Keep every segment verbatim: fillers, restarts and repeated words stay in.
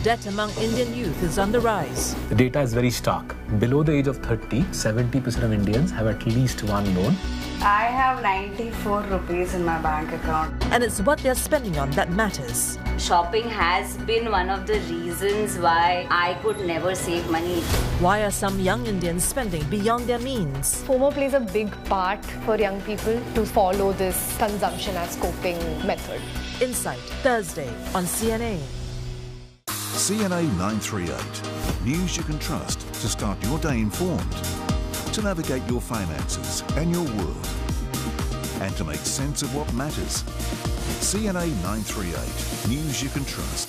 debt among Indian youth is on the rise. The data is very stark. Below the age of thirty, seventy percent of Indians have at least one loan. I have ninety-four rupees in my bank account. And it's what they're spending on that matters. Shopping has been one of the reasons why I could never save money. Why are some young Indians spending beyond their means? FOMO plays a big part for young people to follow this consumption as coping method. Insight, Thursday on C N A. C N A nine three eight. News you can trust to start your day informed, to navigate your finances and your world, and to make sense of what matters. C N A nine three eight. News you can trust.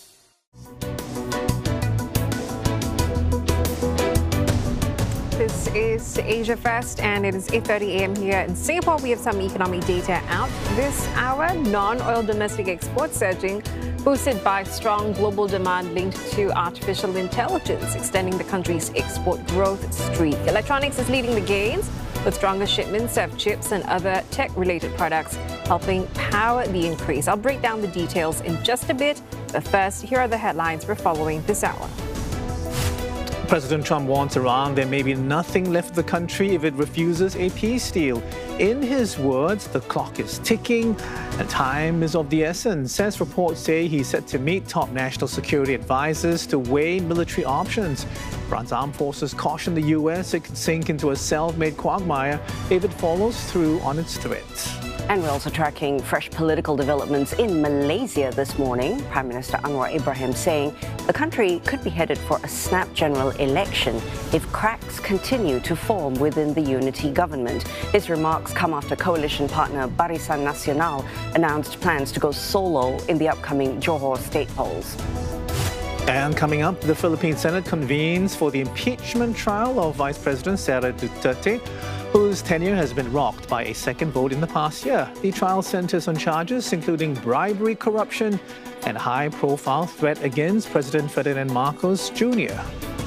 This is Asia First, and it is eight thirty a m here in Singapore. We have some economic data out this hour. Non-oil domestic exports surging, boosted by strong global demand linked to artificial intelligence, extending the country's export growth streak. Electronics is leading the gains, with stronger shipments of chips and other tech-related products helping power the increase. I'll break down the details in just a bit, but first, here are the headlines we're following this hour. President Trump warns Iran there may be nothing left of the country if it refuses a peace deal. In his words, the clock is ticking and time is of the essence. As reports say, he's set to meet top national security advisors to weigh military options. Iran's armed forces caution the U S it could sink into a self-made quagmire if it follows through on its threats. And we're also tracking fresh political developments in Malaysia this morning. Prime Minister Anwar Ibrahim saying the country could be headed for a snap general election if cracks continue to form within the unity government. His remarks come after coalition partner Barisan Nasional announced plans to go solo in the upcoming Johor state polls. And coming up, the Philippine Senate convenes for the impeachment trial of Vice President Sara Duterte, whose tenure has been rocked by a second vote in the past year. The trial centers on charges including bribery, corruption, and high-profile threat against President Ferdinand Marcos Junior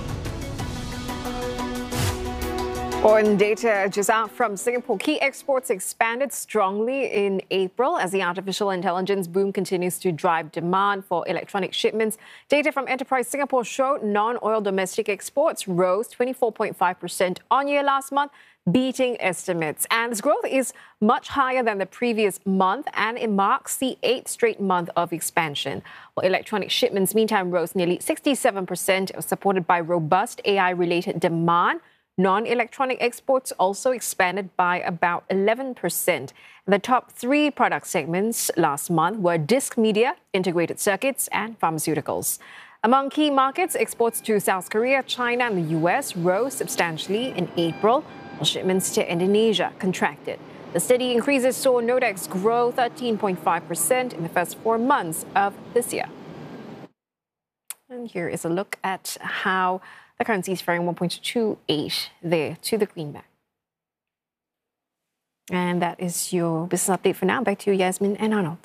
Foreign data just out from Singapore. Key exports expanded strongly in April as the artificial intelligence boom continues to drive demand for electronic shipments. Data from Enterprise Singapore showed non-oil domestic exports rose twenty-four point five percent on year last month, beating estimates. And this growth is much higher than the previous month, and it marks the eighth straight month of expansion. Well, electronic shipments, meantime, rose nearly sixty-seven percent, supported by robust A I-related demand. Non-electronic exports also expanded by about eleven percent. The top three product segments last month were disc media, integrated circuits, and pharmaceuticals. Among key markets, exports to South Korea, China, and the U S rose substantially in April, while shipments to Indonesia contracted. The steady increases saw Nodex grow thirteen point five percent in the first four months of this year. And here is a look at how the currency is faring, one point two eight there to the greenback. And that is your business update for now. Back to you, Yasmin and Arnold.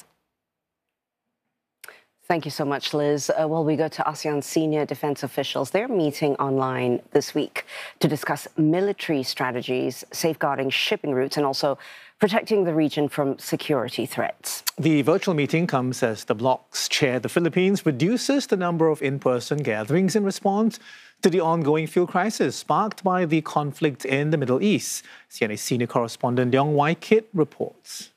Thank you so much, Liz. Uh, well, we go to ASEAN senior defense officials. They're meeting online this week to discuss military strategies, safeguarding shipping routes, and also protecting the region from security threats. The virtual meeting comes as the bloc's chair, the Philippines, reduces the number of in-person gatherings in response to the ongoing fuel crisis sparked by the conflict in the Middle East. C N A senior correspondent Leong Wai Kit reports.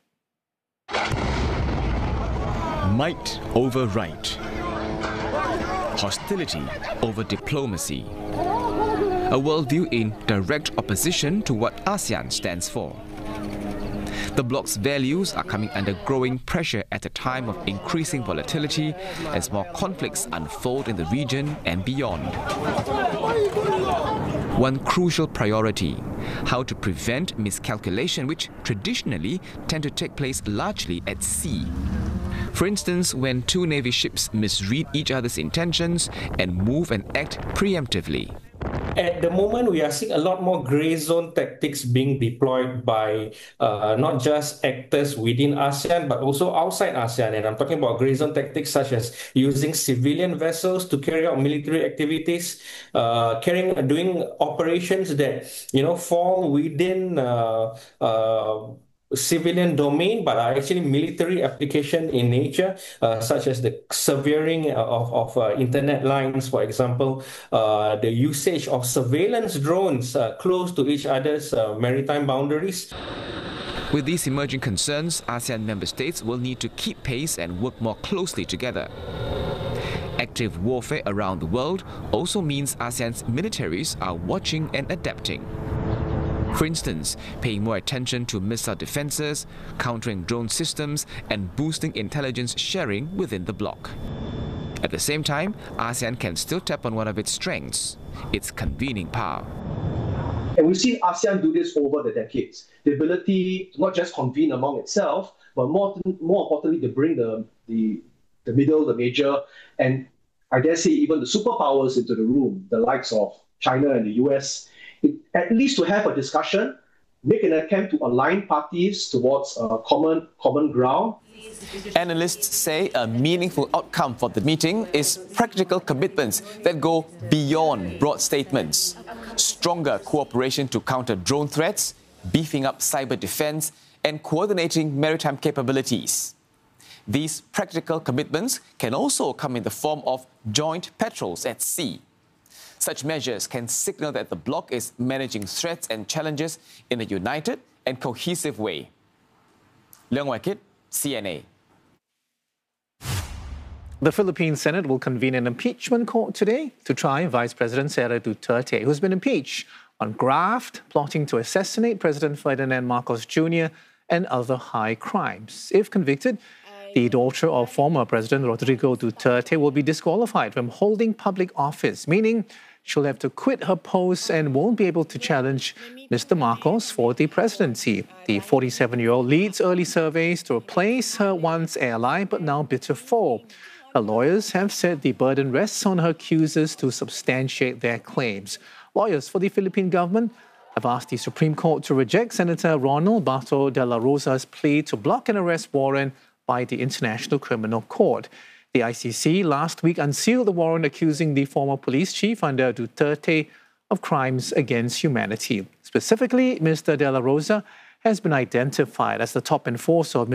Might over right. Hostility over diplomacy. A worldview in direct opposition to what ASEAN stands for. The bloc's values are coming under growing pressure at a time of increasing volatility as more conflicts unfold in the region and beyond. One crucial priority, how to prevent miscalculation, which traditionally tend to take place largely at sea. For instance, when two Navy ships misread each other's intentions and move and act preemptively. At the moment, we are seeing a lot more grey zone tactics being deployed by uh, not just actors within ASEAN, but also outside ASEAN. And I'm talking about grey zone tactics such as using civilian vessels to carry out military activities, uh, carrying, doing operations that, you know, fall within uh, uh, civilian domain, but are actually military application in nature, uh, such as the severing of, of uh, internet lines, for example, uh, the usage of surveillance drones uh, close to each other's uh, maritime boundaries. With these emerging concerns, ASEAN member states will need to keep pace and work more closely together. Active warfare around the world also means ASEAN's militaries are watching and adapting. For instance, paying more attention to missile defenses, countering drone systems, and boosting intelligence sharing within the bloc. At the same time, ASEAN can still tap on one of its strengths, its convening power. And we've seen ASEAN do this over the decades. The ability to not just convene among itself, but more, more importantly, to bring the, the, the middle, the major, and I dare say even the superpowers into the room, the likes of China and the U S, it, at least to have a discussion, make an attempt to align parties towards a common, common ground. Analysts say a meaningful outcome for the meeting is practical commitments that go beyond broad statements. Stronger cooperation to counter drone threats, beefing up cyber defense, and coordinating maritime capabilities. These practical commitments can also come in the form of joint patrols at sea. Such measures can signal that the bloc is managing threats and challenges in a united and cohesive way. Leong Wai Kit, C N A. The Philippine Senate will convene an impeachment court today to try Vice President Sara Duterte, who's been impeached on graft, plotting to assassinate President Ferdinand Marcos Junior and other high crimes. If convicted, the daughter of former President Rodrigo Duterte will be disqualified from holding public office, meaning she'll have to quit her post and won't be able to challenge Mister Marcos for the presidency. The forty-seven-year-old leads early surveys to replace her once ally but now bitter foe. Her lawyers have said the burden rests on her accusers to substantiate their claims. Lawyers for the Philippine government have asked the Supreme Court to reject Senator Ronald Bato de la Rosa's plea to block an arrest warrant by the International Criminal Court. The I C C last week unsealed the warrant accusing the former police chief under Duterte of crimes against humanity. Specifically, Mister De La Rosa has been identified as the top enforcer of